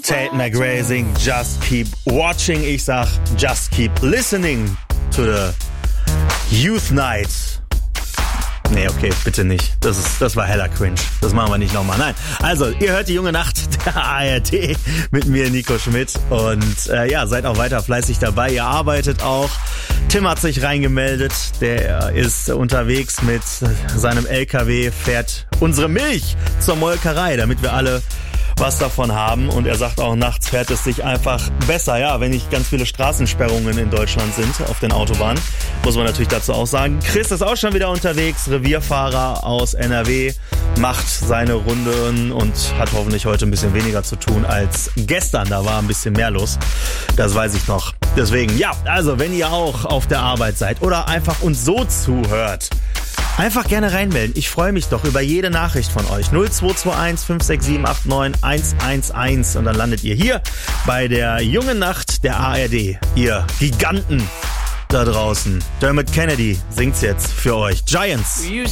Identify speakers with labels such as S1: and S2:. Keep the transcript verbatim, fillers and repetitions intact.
S1: Tate McRae singt Just Keep Watching. Ich sag Just Keep Listening to the Youth Night. Nee, okay, bitte nicht. Das ist, das war heller Cringe. Das machen wir nicht nochmal. Nein. Also, ihr hört die junge Nacht der A R D mit mir, Nico Schmidt. Und äh, ja, seid auch weiter fleißig dabei. Ihr arbeitet auch. Tim hat sich reingemeldet. Der ist unterwegs mit seinem L K W, fährt unsere Milch zur Molkerei, damit wir alle was davon haben. Und er sagt auch, nachts fährt es sich einfach besser. Ja, wenn nicht ganz viele Straßensperrungen in Deutschland sind auf den Autobahnen, muss man natürlich dazu auch sagen. Chris ist auch schon wieder unterwegs, Revierfahrer aus N R W, macht seine Runden und hat hoffentlich heute ein bisschen weniger zu tun als gestern. Da war ein bisschen mehr los. Das weiß ich noch. Deswegen, ja, also wenn ihr auch auf der Arbeit seid oder einfach uns so zuhört, einfach gerne reinmelden. Ich freue mich doch über jede Nachricht von euch. null zwei zwei eins fünf sechs sieben acht neun eins eins eins und dann landet ihr hier bei der jungen Nacht der A R D. Ihr Giganten da draußen. Dermot Kennedy singt's jetzt für euch. Giants.